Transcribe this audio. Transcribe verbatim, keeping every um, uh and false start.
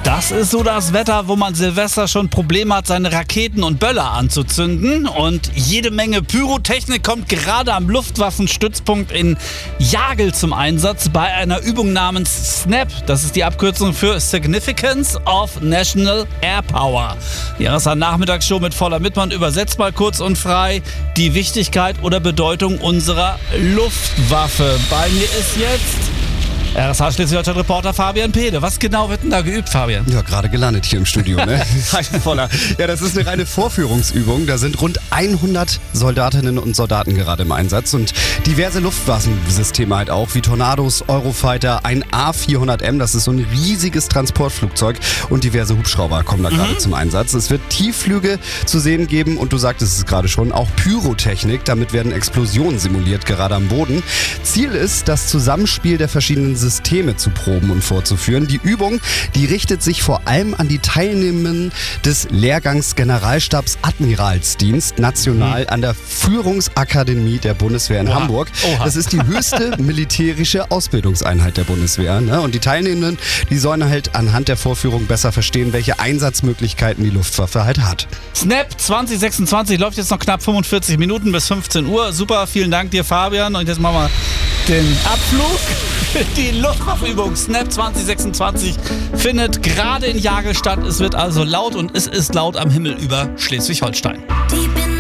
Das ist so das Wetter, wo man Silvester schon Probleme hat, seine Raketen und Böller anzuzünden. Und jede Menge Pyrotechnik kommt gerade am Luftwaffenstützpunkt in Jagel zum Einsatz bei einer Übung namens SNAP. Das ist die Abkürzung für Significance of National Air Power. Die R S A-Nachmittagsshow mit Voller Mittmann übersetzt mal kurz und frei die Wichtigkeit oder Bedeutung unserer Luftwaffe. Bei mir ist jetzt R S A Schleswig-Holstein-Reporter Fabian Pede. Was genau wird denn da geübt, Fabian? Ja, gerade gelandet hier im Studio, ne? Voller. Ja, das ist eine reine Vorführungsübung. Da sind rund hundert Soldatinnen und Soldaten gerade im Einsatz und diverse Luftwaffensysteme halt auch, wie Tornados, Eurofighter, ein A vierhundert M, das ist so ein riesiges Transportflugzeug, und diverse Hubschrauber kommen da Mhm. gerade zum Einsatz. Es wird Tiefflüge zu sehen geben und du sagtest es gerade schon, auch Pyrotechnik. Damit werden Explosionen simuliert, gerade am Boden. Ziel ist, das Zusammenspiel der verschiedenen Systeme zu proben und vorzuführen. Die Übung, die richtet sich vor allem an die Teilnehmenden des Lehrgangs Generalstabs Admiralsdienst national an der Führungsakademie der Bundeswehr in Oha. Hamburg. Oha. Das ist die höchste militärische Ausbildungseinheit der Bundeswehr. Ne? Und die Teilnehmenden, die sollen halt anhand der Vorführung besser verstehen, welche Einsatzmöglichkeiten die Luftwaffe halt hat. SNAP zwanzig sechsundzwanzig läuft jetzt noch knapp fünfundvierzig Minuten bis fünfzehn Uhr. Super, vielen Dank dir, Fabian. Und jetzt machen wir den Abflug. Die Luftwaffenübung SNAP zwanzig sechsundzwanzig findet gerade in Jagel statt. Es wird also laut und es ist laut am Himmel über Schleswig-Holstein. Deep in